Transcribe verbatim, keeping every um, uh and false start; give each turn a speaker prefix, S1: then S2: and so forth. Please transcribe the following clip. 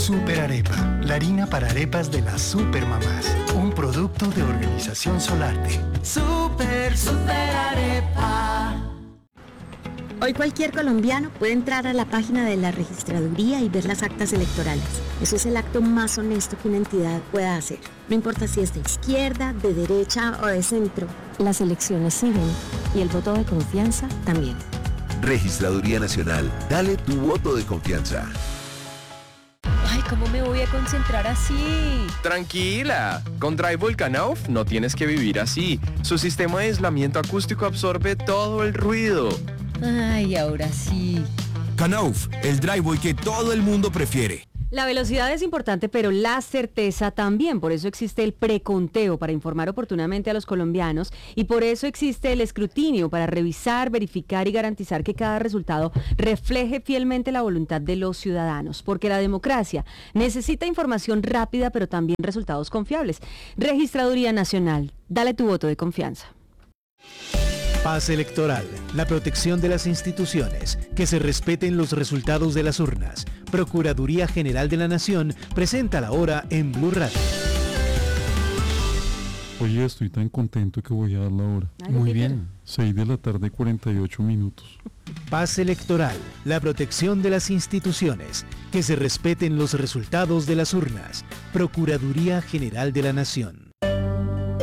S1: Super Arepa, la harina para arepas de las supermamás. Un producto de Organización Solarte.
S2: Super, super arepa.
S3: Hoy cualquier colombiano puede entrar a la página de la registraduría y ver las actas electorales. Eso es el acto más honesto que una entidad pueda hacer. No importa si es de izquierda, de derecha o de centro. Las elecciones siguen y el voto de confianza también.
S4: Registraduría Nacional. Dale tu voto de confianza.
S5: Ay, ¿cómo me voy a concentrar así?
S6: Tranquila, con Drywall Knauf no tienes que vivir así. Su sistema de aislamiento acústico absorbe todo el ruido.
S5: Ay, ahora sí.
S7: Knauf, el driveway que todo el mundo prefiere.
S8: La velocidad es importante, pero la certeza también. Por eso existe el preconteo para informar oportunamente a los colombianos y por eso existe el escrutinio para revisar, verificar y garantizar que cada resultado refleje fielmente la voluntad de los ciudadanos. Porque la democracia necesita información rápida, pero también resultados confiables. Registraduría Nacional. Dale tu voto de confianza.
S9: Paz electoral, la protección de las instituciones, que se respeten los resultados de las urnas. Procuraduría General de la Nación presenta la hora en Blue Radio.
S10: Oye, estoy tan contento que voy a dar la hora.
S8: Ay,
S10: muy bien, seis de la tarde, cuarenta y ocho minutos.
S9: Paz electoral, la protección de las instituciones, que se respeten los resultados de las urnas. Procuraduría General de la Nación.